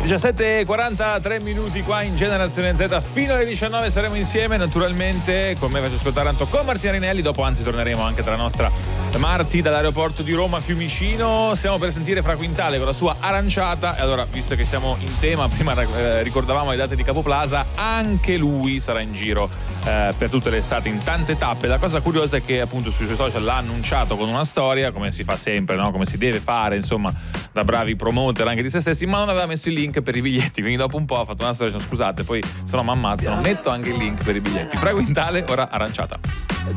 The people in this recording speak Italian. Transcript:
17:43 minuti qua in Generazione Z. Fino alle 19 saremo insieme, naturalmente. Con me faccio ascoltare Anto con Martina Rinelli. Dopo, anzi, torneremo anche tra la nostra Marti dall'aeroporto di Roma Fiumicino. Stiamo per sentire Fra Quintale con la sua Aranciata. E allora, visto che siamo in tema, prima ricordavamo le date di Capoplaza, anche lui sarà in giro per tutte le estate in tante tappe. La cosa curiosa è che appunto sui suoi social l'ha annunciato con una storia, come si fa sempre, no? Come si deve fare, insomma, da bravi promoter anche di se stessi, ma non aveva messo il link per i biglietti, quindi dopo un po' ha fatto una storia, scusate, poi se no mi ammazzano, metto anche il link per i biglietti. Fra Quintale, ora Aranciata.